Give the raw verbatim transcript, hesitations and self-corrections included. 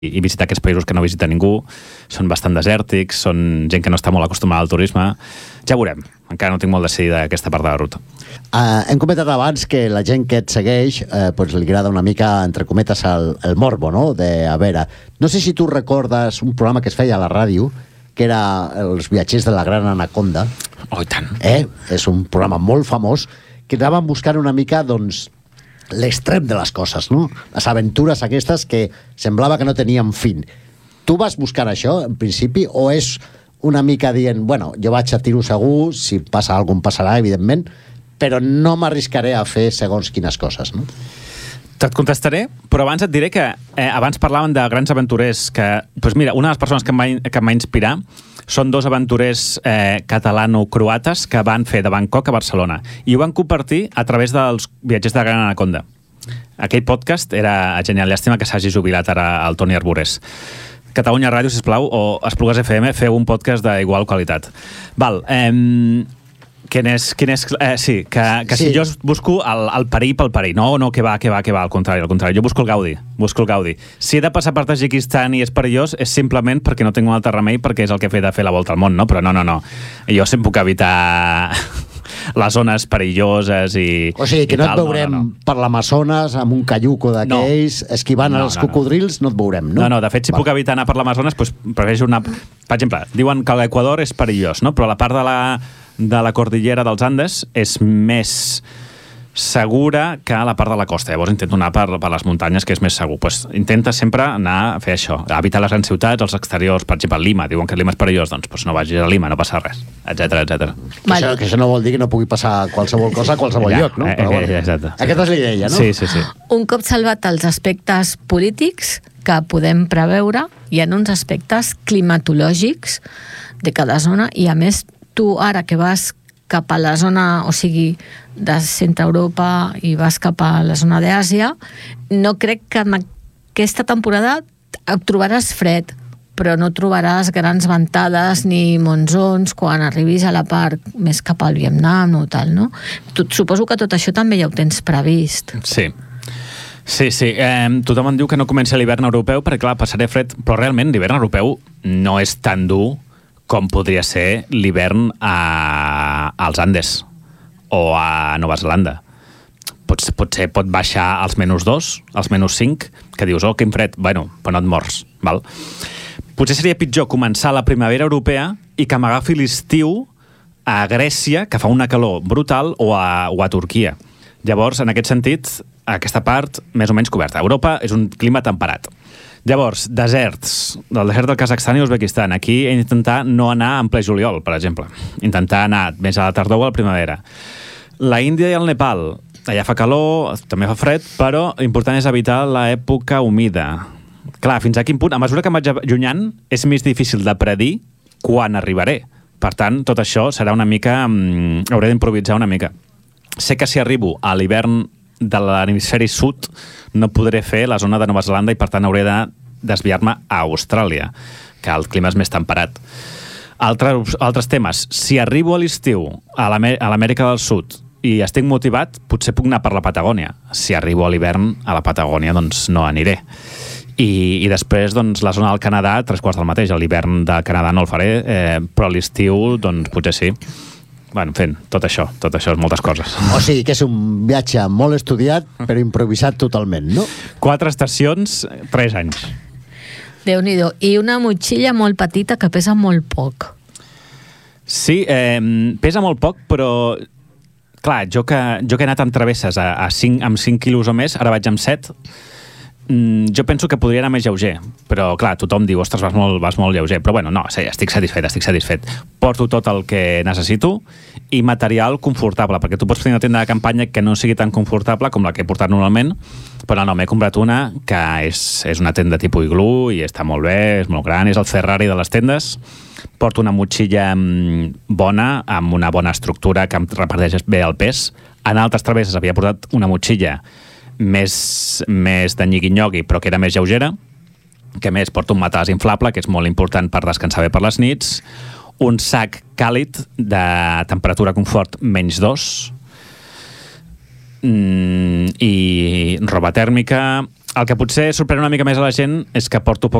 i visitar aquests països que no visita ningú. Són bastant desèrtics, són gent que no està molt acostumada al turisme. Ja veurem. Encara no tinc molt decidida aquesta part de la ruta. Uh, hem comentat abans que la gent que et segueix uh, pues li agrada una mica, entre cometes, el, el morbo, no? De, a veure, no sé si tu recordes un programa que es feia a la ràdio, que era Els viatgers de la Gran Anaconda. Oh, i tant. Eh? És un programa molt famós que anaven buscant una mica, doncs, l'extrem de les coses, no? Les aventures aquestes que semblava que no tenien fin. Tu vas buscar això, en principi, o és una mica dient, bueno, jo vaig a tiro segur, si passa alguna cosa passarà, evidentment, però no m'arriscaré a fer segons quines coses, no? Te't contestaré, però abans et diré que eh, abans parlaven de grans aventurers que, doncs mira, una de les persones que em va, que em va inspirar són dos aventurers eh, catalano-croates que van fer de Bangkok a Barcelona i ho van compartir a través dels viatgers de Gran Anaconda. Aquell podcast era genial. Llàstima que s'hagi jubilat ara el Toni Arborés. Catalunya Ràdio, sisplau, o Esplugues F M, feu un podcast d'igual qualitat. Val, eh... Quin és, quin és, eh, sí, que, que sí. Si jo busco el, el perill pel perill. No, no, que va, que va, que va, al contrari, al contrari. Jo busco el gaudi, busco el gaudi. Si he de passar per Tajikistan i és perillós, és simplement perquè no tinc un altre remei, perquè és el que he fet de fer la volta al món, no? Però no, no, no. Jo sempre puc evitar les zones perilloses i... O sigui, que no tal, et veurem no, no, no. per l'Amazones amb un cayuco d'aquells, no. esquivant no, els no, cocodrils, no. no et veurem, no? No, no, de fet, si vale. puc evitar anar per l'Amazones, doncs prefereixo anar... Per exemple, diuen que l'Equador és perillós, no? Però la part de la... de la cordillera dels Andes és més segura que la part de la costa. Llavors intento anar per, per les muntanyes, que és més segur. Pues intenta sempre anar a fer això, a evitar les grans ciutats, els exteriors, per exemple, Lima. Diuen que Lima és perillós, doncs pues no vagis a Lima, no passa res, etcètera, etcètera. Que, això, que això no vol dir que no pugui passar qualsevol cosa a qualsevol ja, lloc, no? Però, bueno, exacte. Aquesta és la idea, no? Sí, sí, sí. Un cop salvat els aspectes polítics que podem preveure, hi ha uns aspectes climatològics de cada zona i, a més, tu ara que vas cap a la zona, o sigui, de centre Europa i vas cap a la zona d'Àsia, no crec que en aquesta temporada trobaràs fred, però no trobaràs grans ventades ni monzons quan arribis a la part més cap al Vietnam o tal, no? Tot, suposo que tot això també ja ho tens previst. Sí. Sí, sí. Eh, tothom em diu que no comença l'hivern europeu perquè, clar, passaré fred, però realment l'hivern europeu no és tan dur com podria ser l'hivern a, als Andes o a Nova Zelanda. Pot, potser pot baixar als menys dos, als menys cinc, que dius, oh, quin fred, bueno, però no et mors, val? Potser seria pitjor començar la primavera europea i que m'agafi l'estiu a Grècia, que fa una calor brutal, o a, o a Turquia. Llavors, en aquest sentit, aquesta part més o menys coberta. Europa és un clima temperat. Llavors, deserts, del desert del Kazakhstan i Uzbekistan. Aquí he d'intentar no anar en ple juliol, per exemple. Intentar anar més a la tardor o a la primavera. La Índia i el Nepal, allà fa calor, també fa fred, però l'important és evitar l'època humida. Clar, fins a quin punt? A mesura que em vaig allunyant, és més difícil de predir quan arribaré. Per tant, tot això serà una mica... Um, hauré d'improvisar una mica. Sé que si arribo a l'hivern de l'hemisferi sud no podré fer la zona de Nova Zelanda i per tant hauré de desviar-me a Austràlia, que el clima és més temperat. Altres, altres temes. Si arribo a l'estiu a l'Amèrica del Sud i estic motivat, potser puc anar per la Patagònia. Si arribo a l'hivern a la Patagònia, doncs no aniré. I, i després, doncs, la zona del Canadà, tres quarts del mateix. A l'hivern del Canadà no el faré, eh, però a l'estiu, doncs, potser sí. Bueno, fent tot això, tot això és moltes coses. O sigui que és un viatge molt estudiat, però improvisat totalment, no? Quatre estacions, tres anys. Déu-n'hi-do. I una motxilla molt petita que pesa molt poc. Sí, eh, pesa molt poc, però... Clar, jo que, jo que he anat amb travesses a, a cinc, amb cinc quilos o més, ara vaig amb set, jo penso que podria anar més lleuger, però clar, tothom diu, ostres, vas molt, vas molt lleuger, però bueno, no, sí, estic satisfet, estic satisfet. Porto tot el que necessito i material confortable, perquè tu pots tenir una tenda de campanya que no sigui tan confortable com la que he portat normalment, però no, m'he comprat una que és, és una tenda tipus iglú i està molt bé, és molt gran, és el Ferrari de les tendes. Porto una motxilla bona, amb una bona estructura que em reparteix bé el pes. En altres travesses havia portat una motxilla més, més de nyigui-nyogui, però que era més lleugera, que més porto un matalàs inflable, que és molt important per descansar bé per les nits, un sac càlid de temperatura confort menys dos, mm, i roba tèrmica, el que potser sorprèn una mica més a la gent és que porto poc